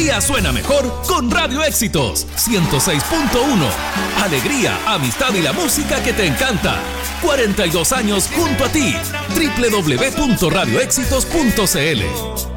día suena mejor con Radio Éxitos 106.1. Alegría, amistad y la música que te encanta. 42 años junto a ti. www.radioéxitos.cl